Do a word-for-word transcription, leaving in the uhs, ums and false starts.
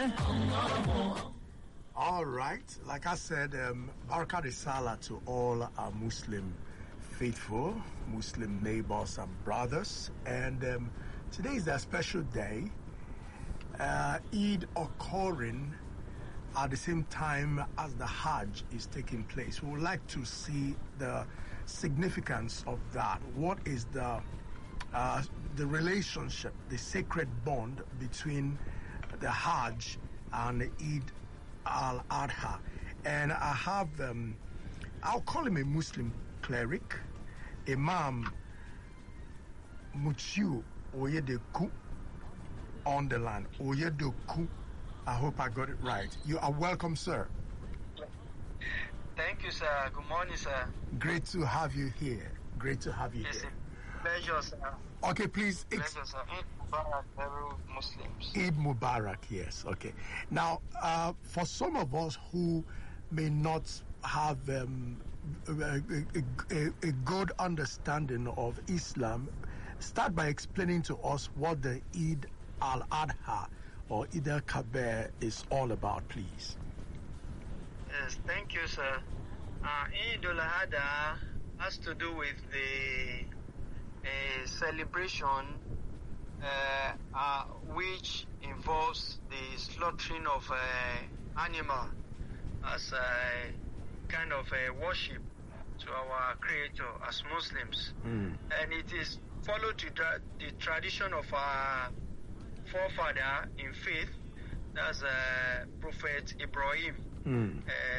All right, like I said, um, Barakah Risala to all our Muslim faithful, Muslim neighbors and brothers. And um, today is a special day, uh, Eid occurring at the same time as the Hajj is taking place. We would like to see the significance of that. What is the uh, the relationship, the sacred bond between the Hajj and the Eid al-Adha? And I have, um, I'll call him a Muslim cleric, Imam Mutiu Oyedeku on the land. Oyedeku. I hope I got it right. You are welcome, sir. Thank you, sir. Good morning, sir. Great to have you here. Great to have you It's here. a pleasure, sir. Okay, please. Ex- Pleasure, sir. Eid Mubarak, every Muslims. Eid Mubarak, yes. Okay. Now, uh, for some of us who may not have um, a, a, a, a good understanding of Islam, start by explaining to us what the Eid al-Adha or Eid al-Kabir is all about, please. Yes, thank you, sir. Uh, Eid al-Adha has to do with the a celebration uh, uh, which involves the slaughtering of uh, animal as a kind of a worship to our Creator as Muslims. Mm. And it is followed to tra- the tradition of our forefather in faith, that's uh, Prophet Ibrahim. Mm. Uh,